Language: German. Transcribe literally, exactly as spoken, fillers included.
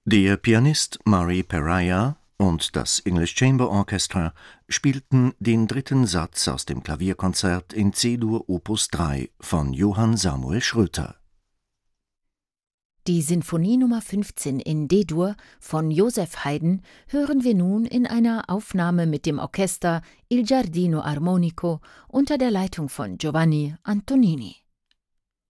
Der Pianist Murray Perahia und das English Chamber Orchestra spielten den dritten Satz aus dem Klavierkonzert in C-Dur Opus drei von Johann Samuel Schröter. Die Sinfonie Nummer fünfzehn in D-Dur von Joseph Haydn hören wir nun in einer Aufnahme mit dem Orchester Il Giardino Armonico unter der Leitung von Giovanni Antonini.